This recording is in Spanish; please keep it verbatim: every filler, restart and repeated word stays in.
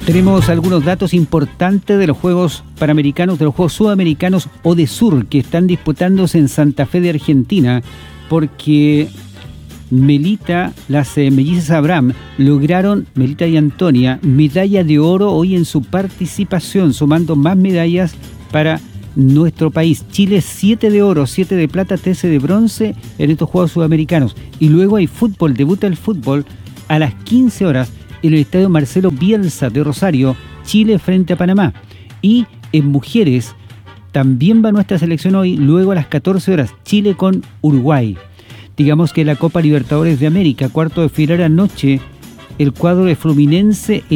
Tenemos algunos datos importantes de los Juegos Panamericanos, de los Juegos Sudamericanos o de Sur, que están disputándose en Santa Fe de Argentina, porque Melita, las eh, mellizas Abraham, lograron, Melita y Antonia, medalla de oro hoy en su participación, sumando más medallas para nuestro país. Chile siete de oro, siete de plata, trece de bronce en estos Juegos Sudamericanos. Y luego hay fútbol, debuta el fútbol a las quince horas en el Estadio Marcelo Bielsa de Rosario, Chile frente a Panamá. Y en mujeres también va nuestra selección hoy, luego a las catorce horas, Chile con Uruguay. Digamos que la Copa Libertadores de América, cuarto de final anoche, el cuadro de Fluminense